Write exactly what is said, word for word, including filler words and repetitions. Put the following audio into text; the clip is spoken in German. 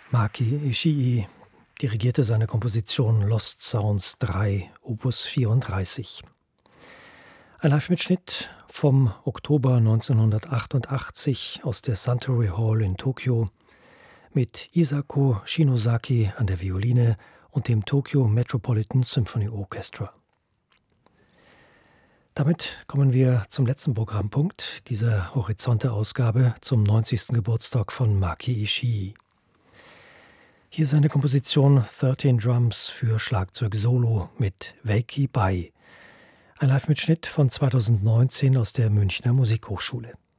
Maki Ishii dirigierte seine Komposition Lost Sounds drei, Opus vierunddreißig. Ein Live-Mitschnitt vom Oktober neunzehnhundertachtundachtzig aus der Suntory Hall in Tokio mit Isako Shinosaki an der Violine und dem Tokyo Metropolitan Symphony Orchestra. Damit kommen wir zum letzten Programmpunkt dieser Horizonte-Ausgabe zum neunzigsten Geburtstag von Maki Ishii. Hier seine Komposition dreizehn Drums für Schlagzeug Solo mit Weiki Bai. Ein Live-Mitschnitt von zweitausendneunzehn aus der Münchner Musikhochschule.